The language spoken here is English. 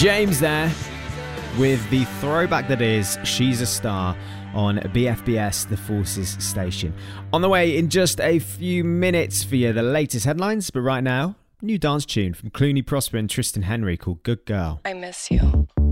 James there with the throwback that is She's a Star on BFBS, the Forces station. On the way in just a few minutes for you, the latest headlines, but right now, new dance tune from Clooney Prosper and Tristan Henry called Good Girl. I miss you.